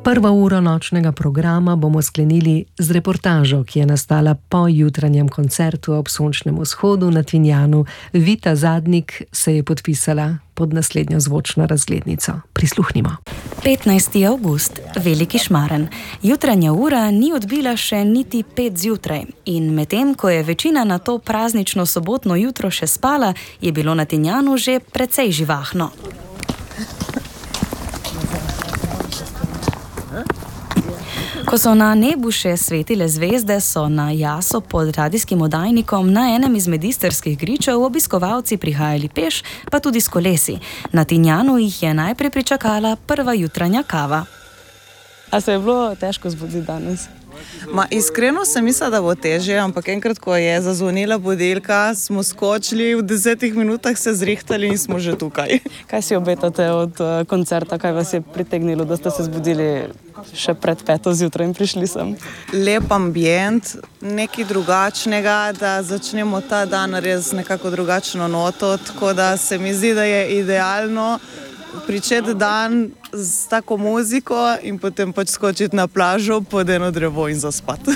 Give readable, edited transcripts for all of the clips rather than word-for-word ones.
Prvo uro nočnega programa bomo sklenili z reportažo, ki je nastala po jutranjem koncertu ob sončnem vzhodu na Tinjanu. Vita Zadnik se je podpisala pod naslednjo zvočno razglednico. Prisluhnimo. 15. avgust, Veliki Šmaren. Jutranja ura ni odbila še niti 5 zjutraj in medtem, ko je večina na to praznično sobotno jutro še spala, je bilo na Tinjanu že precej živahno. Ko so na nebu še svetile zvezde, so na jaso pod radijskim oddajnikom na enem izmed istrskih gričev obiskovalci prihajali peš, pa tudi s kolesi. Na Tinjanu jih je najprej pričakala prva jutranja kava. A se je bilo težko zbuditi danes? Iskreno sem mislila, da bo težje, ampak enkrat, ko je zazvonila budilka, smo skočili, v 10 minutah se zrihtali in smo že tukaj. Kaj si obetate od koncerta, kaj vas je pritegnilo, da ste se zbudili še pred 5. zjutraj in prišli sem? Lep ambient, nekaj drugačnega, da začnemo ta dan res nekako drugačno noto, tako da se mi zdi, da je idealno pričeti dan s tako muziko in potem pač skočiti na plažo pod eno drevo in zaspati.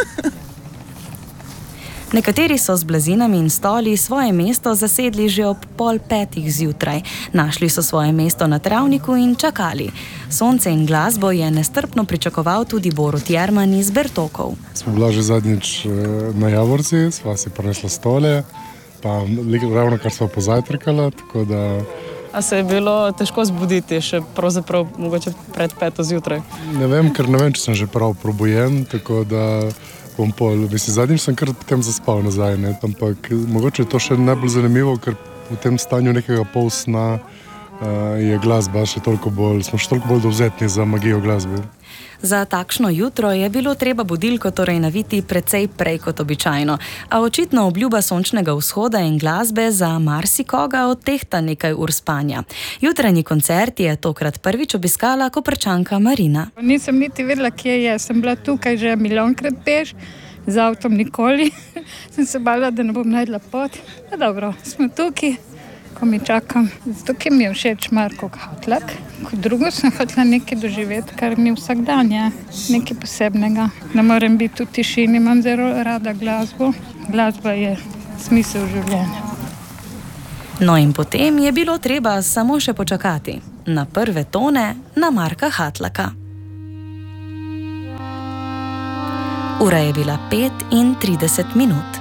Nekateri so z blazinami in stoli svoje mesto zasedli že ob 4:30 zjutraj. Našli so svoje mesto na travniku in čakali. Sonce in glasbo je nestrpno pričakoval tudi Borut Jerman iz Bertokov. Smo bila že zadnjič na Javorci, sva si prinesla stole, pa ravno kar sva pozajtrkala, tako da... A se je bilo težko zbuditi še pravzaprav mogoče pred 5. zjutraj? Ne vem, če sem že prav probujen, tako da bom zadnjič sem kar potem zaspal nazaj, ne? Ampak mogoče je to še najbolj zanimivo, ker v tem stanju nekega polsna je glasba smo še toliko bolj dovzetni za magijo glasbe. Za takšno jutro je bilo treba budilko torej naviti precej prej kot običajno, a očitno obljuba sončnega vzhoda in glasbe za marsikoga odtehta nekaj ur spanja. Jutranji koncert je tokrat prvič obiskala Koprčanka Marina. Nisem niti vedela, kje je. Sem bila tukaj že milijonkrat peš, z avtom nikoli. Sem se bala, da ne bom najdla pot. No dobro, smo tukaj. Ko mi čakam. Tukaj mi je všeč Marko Hatlak. Kot drugo sem hotela nekaj doživeti, kar mi vsak dan je nekaj posebnega. Ne morem biti v tišini, imam zelo rada glasbo. Glasba je smisel življenja. No in potem je bilo treba samo še počakati na prve tone na Marka Hatlaka. Ura je bila 5:30.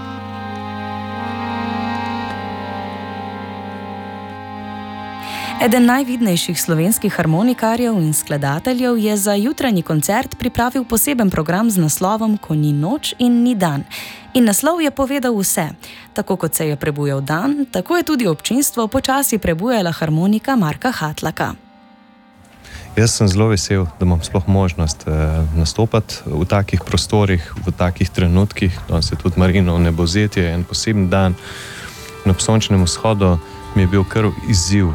Eden najvidnejših slovenskih harmonikarjev in skladateljev je za jutranji koncert pripravil poseben program z naslovom Ko ni noč in ni dan. In naslov je povedal vse. Tako kot se je prebujal dan, tako je tudi občinstvo počasi prebujala harmonika Marka Hatlaka. Jaz sem zelo vesel, da imam sploh možnost nastopati v takih prostorih, v takih trenutkih. Danes je tudi Marinov nebozetje, en poseben dan na sončnem vzhodu. Mi je bil kar izziv,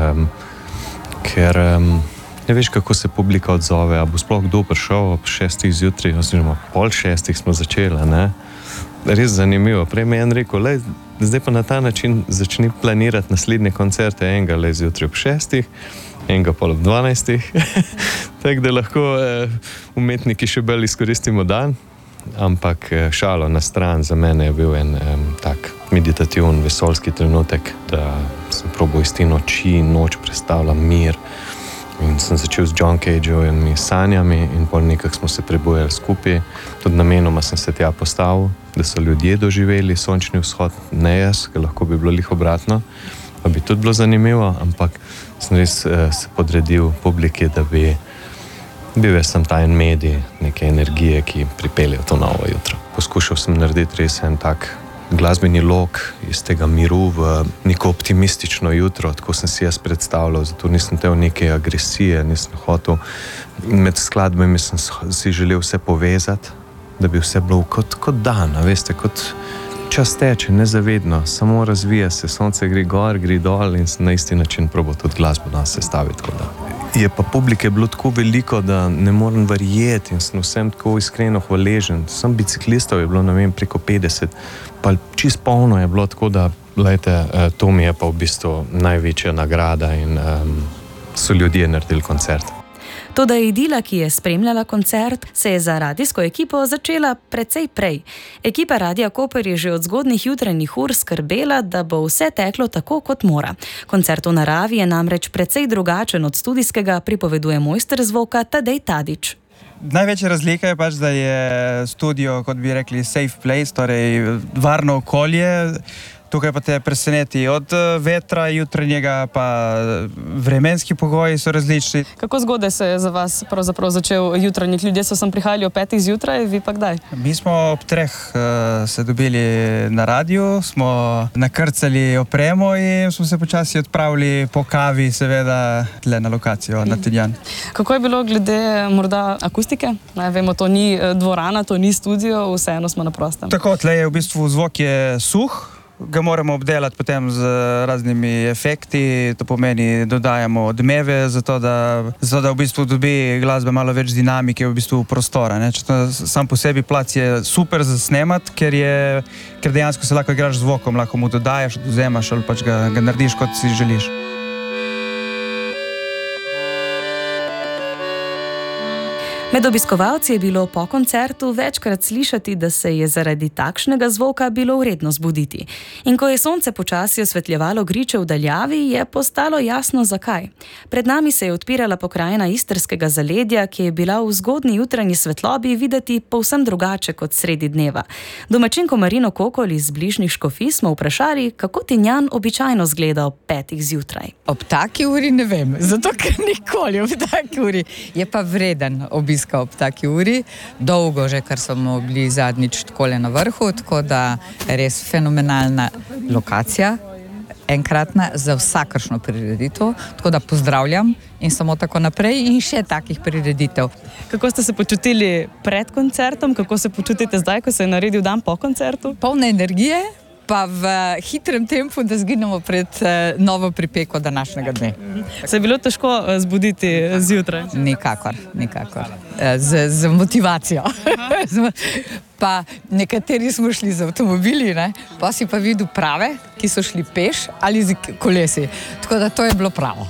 ker ne veš, kako se publika odzove, a bo sploh kdo prišel ob 6. zjutraj, oziroma 5:30 smo začeli, ne? Res zanimivo. Prej mi je en rekel, zdaj pa na ta način začni planirati naslednje koncerte, enega zjutraj ob 6, enega pol ob 12, tako da lahko umetniki še bolj izkoristimo dan. Ampak šalo na stran, za mene je bil en tak meditativen, vesoljski trenutek, da sem probal iz te noči in noč predstavljal mir. In sem začel z John Cageovimi sanjami in pol nekako smo se prebujali skupaj. Tudi namenoma sem se tja postavil, da so ljudje doživeli sončni vzhod, ne jaz, ker lahko bi bilo lih obratno, pa bi tudi bilo zanimivo, ampak sem res se podredil publiki, da bi bil sem ta en medij, neke energije, ki pripeljejo to novo jutro. Poskušal sem narediti res en tak glasbeni lok iz tega miru v neko optimistično jutro, tako sem si jaz predstavljal, zato nisem tel neke agresije, nisem hotel. Med skladbami sem si želel vse povezati, da bi vse bilo kot dan, veste, kot čas teče, nezavedno, samo razvija se, sonce gre gor, gre dol in na isti način probal tudi glasbo nas sestaviti. Je pa publike bilo tako veliko, da ne morem verjeti in sem vsem tako iskreno hvaležen. Sem biciklistov je bilo, ne vem, preko 50, pa čist polno je bilo, tako da, glejte, to mi je pa v bistvu največja nagrada in so ljudje naredili koncert. Toda idila, ki je spremljala koncert, se je za radijsko ekipo začela precej prej. Ekipa Radia Koper je že od zgodnjih jutranjih ur skrbela, da bo vse teklo tako, kot mora. Koncert v naravi je namreč precej drugačen od studijskega, pripoveduje mojster zvoka Tadej Tadić. Največja razlika je pač, da je studio, kot bi rekli, safe place, torej varno okolje. Tukaj pa te preseneti od vetra jutranjega, pa vremenski pogoji so različni. Kako zgodaj se je za vas pravzaprav začel jutranjik? Ljudje so sem prihajali ob 5 zjutraj, vi pa kdaj? Mi smo ob 3 se dobili na radiju, smo nakrcali opremo in smo se počasi odpravili po kavi, seveda, tle na lokacijo, na Tinjan. Kako je bilo glede morda akustike? Vemo, to ni dvorana, to ni studio, vseeno smo na prostem. Tako, tle je v bistvu zvok je suh. Ga moramo obdelati potem z raznimi efekti, to pomeni, dodajamo odmeve, zato da v bistvu dobi glasba malo več dinamike, v bistvu prostora. Sam po sebi plac je super za snemati, ker dejansko se lahko igraš z zvokom, lahko mu dodajaš, odvzemaš ali pač ga narediš, kot si želiš. Med obiskovalci je bilo po koncertu večkrat slišati, da se je zaradi takšnega zvoka bilo vredno zbuditi. In ko je sonce počasi osvetljevalo griče v daljavi, je postalo jasno zakaj. Pred nami se je odpirala pokrajina istrskega zaledja, ki je bila v zgodnji jutranji svetlobi videti povsem drugače kot sredi dneva. Domačinko Marino Kokol iz bližnjih Škofij smo vprašali, kako Tinjan običajno zgleda ob 5 zjutraj. Ob taki uri ne vem, zato ker nikoli ob taki uri. Je pa vreden obisk ob taki uri, dolgo že, ker smo bili zadnjič takole na vrhu, tako da res fenomenalna lokacija, enkratna za vsakršno prireditev, tako da pozdravljam in samo tako naprej in še takih prireditev. Kako ste se počutili pred koncertom, kako se počutite zdaj, ko se je naredil dan po koncertu? Polne energije, pa v hitrem tempu, da zginemo pred novo pripeko današnjega dne. Se je bilo težko zbuditi zjutraj? Nikakor. Z motivacijo. Pa nekateri smo šli z avtomobili, pa si pa videl prave, ki so šli peš ali z kolesi. Tako da to je bilo pravo.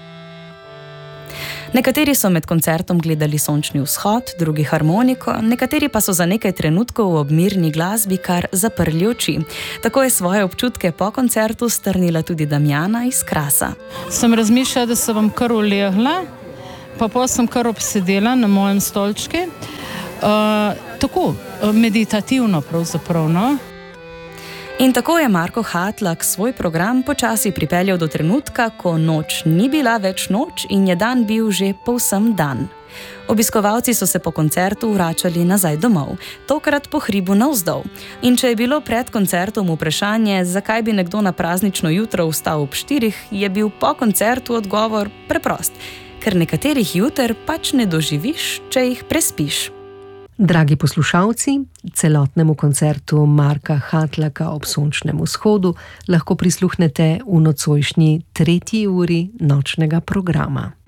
Nekateri so med koncertom gledali sončni vzhod, drugi harmoniko, nekateri pa so za nekaj trenutkov ob mirni glasbi kar zaprli oči. Tako je svoje občutke po koncertu strnila tudi Damjana iz Krasa. Sem razmišljala, da se vam kar ulegla, pa sem kar obsedela na mojem stolčku. Tako, meditativno pravzaprav, no? In tako je Marko Hatlak svoj program počasi pripeljal do trenutka, ko noč ni bila več noč in je dan bil že povsem dan. Obiskovalci so se po koncertu vračali nazaj domov, tokrat po hribu navzdol. In če je bilo pred koncertom vprašanje, zakaj bi nekdo na praznično jutro vstal ob 4, je bil po koncertu odgovor preprost, ker nekaterih juter pač ne doživiš, če jih prespiš. Dragi poslušalci, celotnemu koncertu Marka Hatlaka ob sončnem vzhodu lahko prisluhnete v nocojšnji 3. uri nočnega programa.